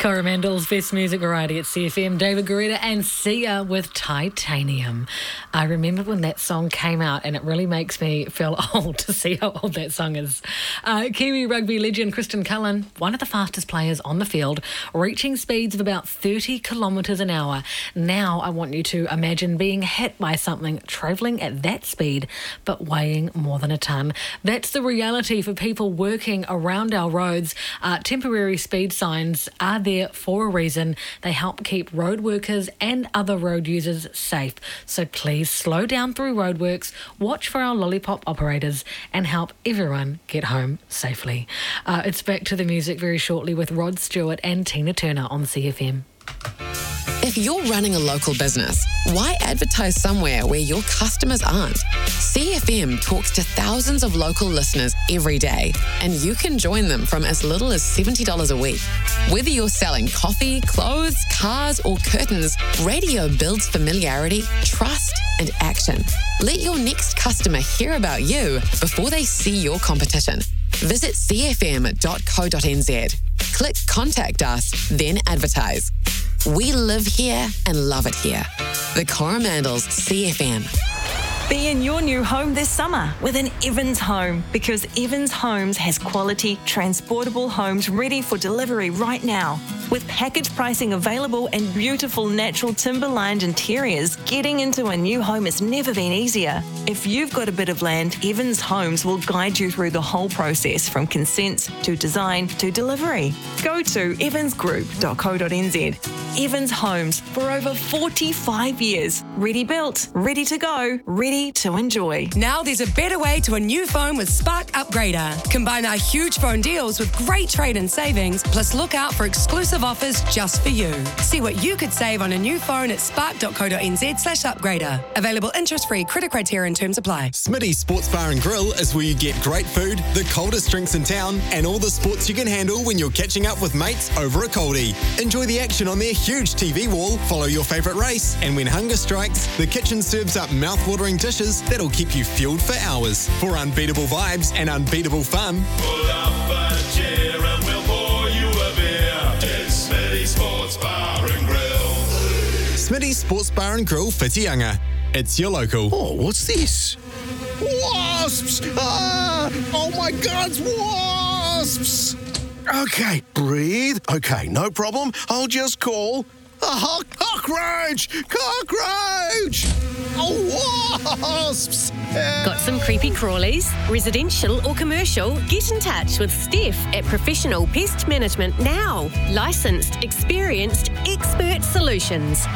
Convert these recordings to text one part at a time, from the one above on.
Coromandel's Best Music Variety at CFM. David Guetta and Sia with Titanium. I remember when that song came out, and it really makes me feel old to see how old that song is. Kiwi rugby legend Kristen Cullen, one of the fastest players on the field, reaching speeds of about 30 kilometres an hour. Now I want you to imagine being hit by something travelling at that speed but weighing more than a tonne. That's the reality for people working around our roads. Temporary speed signs are there for a reason. They help keep road workers and other road users safe. So please slow down through roadworks, watch for our lollipop operators, and help everyone get home safely. It's back to the music very shortly with Rod Stewart and Tina Turner on CFM. If you're running a local business, why advertise somewhere where your customers aren't? CFM talks to thousands of local listeners every day, and you can join them from as little as $70 a week. Whether you're selling coffee, clothes, cars, or curtains, radio builds familiarity, trust, and action. Let your next customer hear about you before they see your competition. Visit cfm.co.nz. Click Contact Us, then advertise. We live here and love it here. The Coromandels CFM. Be in your new home this summer with an Evans home, because Evans Homes has quality, transportable homes ready for delivery right now. With package pricing available and beautiful natural timber-lined interiors, getting into a new home has never been easier. If you've got a bit of land, Evans Homes will guide you through the whole process, from consent to design to delivery. Go to evansgroup.co.nz. Evans Homes, for over 45 years. Ready built, ready to go, ready to enjoy. Now there's a better way to a new phone with Spark Upgrader. Combine our huge phone deals with great trade-in savings, plus look out for exclusive offers just for you. See what you could save on a new phone at spark.co.nz/upgrader. Available interest-free, credit criteria and terms apply. Smitty's Sports Bar and Grill is where you get great food, the coldest drinks in town, and all the sports you can handle when you're catching up with mates over a coldie. Enjoy the action on their huge TV wall, follow your favourite race, and when hunger strikes, the kitchen serves up mouth-watering dishes that'll keep you fueled for hours. For unbeatable vibes and unbeatable fun, pull up a chair and we'll pour you a beer. It's Smitty's Sports Bar and Grill. Smitty's Sports Bar and Grill, Whitianga. It's your local. Oh, what's this? Wasps! Ah! Oh my God, it's wasps! Okay, breathe. Okay, no problem. I'll just call a cockroach! Cockroach! Oh, wasps! Got some creepy crawlies? Residential or commercial? Get in touch with Steph at Professional Pest Management now. Licensed, experienced, expert solutions.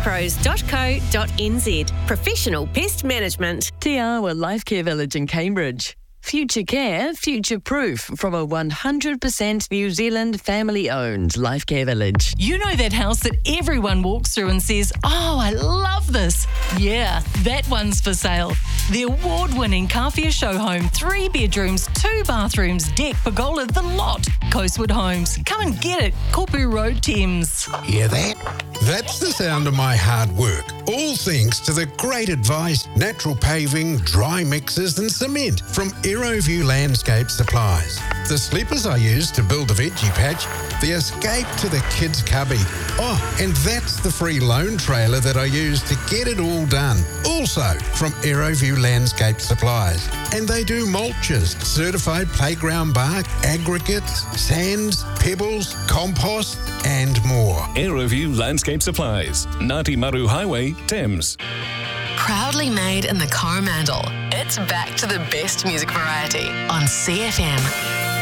pestpros.co.nz. Professional Pest Management. Te Awa Life Care Village in Cambridge. Future care, future proof from a 100% New Zealand family-owned Life Care Village. You know that house that everyone walks through and says, "Oh, I love this." Yeah, that one's for sale. The award-winning Kawhia Show Home, 3 bedrooms, 2 bathrooms, deck, pergola, the lot. Coastwood Homes. Come and get it. Kopu Road, Thames. Hear that? That's the sound of my hard work. All thanks to the great advice, natural paving, dry mixes and cement from Aeroview Landscape Supplies. The sleepers I use to build a veggie patch, the escape to the kids' cubby. Oh, and that's the free loan trailer that I use to get it all done. Also from Aeroview Landscape Supplies. And they do mulches, certified playground bark, aggregates, sands, pebbles, compost and more. Aeroview Landscape Supplies, Ngāti Maru Highway, Thames. Proudly made in the Coromandel. It's back to the best music variety on CFM.